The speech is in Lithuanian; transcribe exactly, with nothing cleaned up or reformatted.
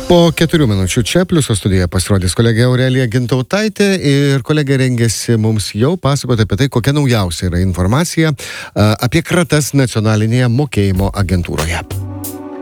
Po keturių minučių čia pliuso studijoje pasirodys kolegė Aurelija Gintautaitė ir kolegė rengėsi mums jau pasakoti apie tai, kokia naujausia yra informacija a, apie kratas nacionalinėje mokėjimo agentūroje.